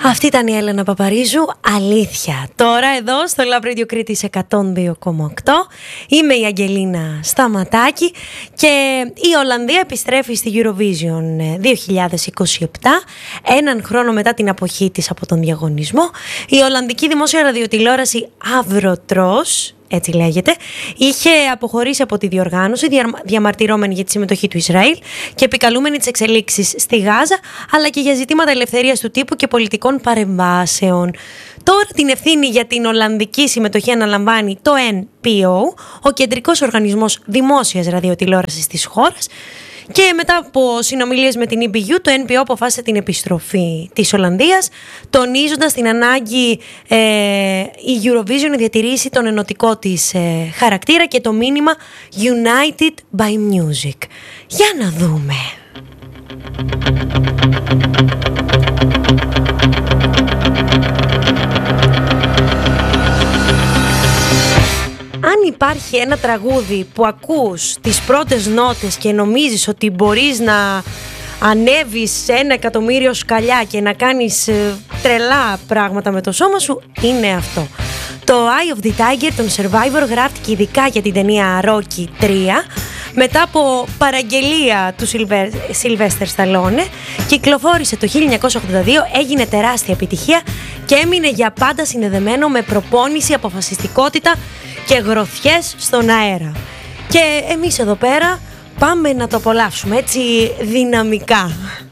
Αυτή ήταν η Έλενα Παπαρίζου, αλήθεια. Τώρα εδώ στο Love Radio Κρήτης 102,8 είμαι η Αγγελίνα Σταματάκη και η Ολλανδία επιστρέφει στη Eurovision 2027, έναν χρόνο μετά την αποχή της από τον διαγωνισμό. Η Ολλανδική δημόσια ραδιοτηλεόραση Avrotross, έτσι λέγεται, είχε αποχωρήσει από τη διοργάνωση, διαμαρτυρώμενη για τη συμμετοχή του Ισραήλ και επικαλούμενη τις εξελίξεις στη Γάζα, αλλά και για ζητήματα ελευθερίας του τύπου και πολιτικών παρεμβάσεων. Τώρα την ευθύνη για την Ολλανδική συμμετοχή αναλαμβάνει το NPO, ο Κεντρικός Οργανισμός Δημόσιας Ραδιοτηλεόρασης της χώρας. Και μετά από συνομιλίες με την EBU, το NPO αποφάσισε την επιστροφή της Ολλανδίας, τονίζοντας την ανάγκη η Eurovision να διατηρήσει τον ενωτικό της χαρακτήρα και το μήνυμα United by Music. Για να δούμε. Αν υπάρχει ένα τραγούδι που ακούς τις πρώτες νότες και νομίζεις ότι μπορείς να ανέβεις σε 1.000.000 σκαλιά και να κάνεις τρελά πράγματα με το σώμα σου, είναι αυτό. Το Eye of the Tiger των Survivor γράφτηκε ειδικά για την ταινία Rocky 3 μετά από παραγγελία του Sylvester Stallone. Κυκλοφόρησε το 1982, έγινε τεράστια επιτυχία και έμεινε για πάντα συνδεδεμένο με προπόνηση, αποφασιστικότητα και γροθιές στον αέρα. Και εμείς εδώ πέρα πάμε να το απολαύσουμε έτσι δυναμικά.